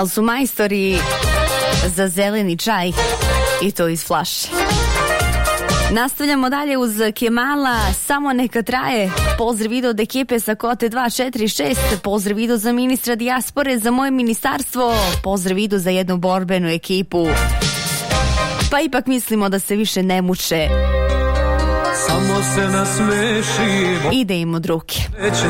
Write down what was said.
ali su majstori za zeleni čaj i to iz flaše. Nastavljamo dalje uz Kemala, samo neka traje. Pozdrav ido od ekipe sa Kote 246, pozdrav ido za ministra dijaspore, za moje ministarstvo, pozdrav ido za jednu borbenu ekipu. Pa ipak mislimo da se više ne muče. Samo se nasmešimo. Ide im od ruke. Neće